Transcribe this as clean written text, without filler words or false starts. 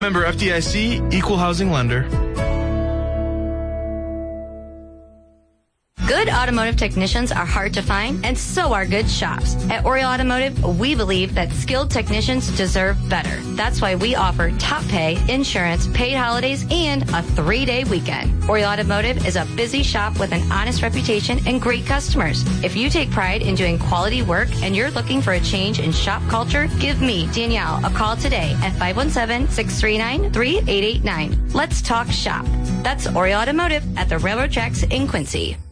Member FDIC, equal housing lender. Good automotive technicians are hard to find, and so are good shops. At Oriole Automotive, we believe that skilled technicians deserve better. That's why we offer top pay, insurance, paid holidays, and a 3-day weekend. Oriole Automotive is a busy shop with an honest reputation and great customers. If you take pride in doing quality work and you're looking for a change in shop culture, give me, Danielle, a call today at 517-639-3889. Let's talk shop. That's Oriole Automotive at the railroad tracks in Quincy.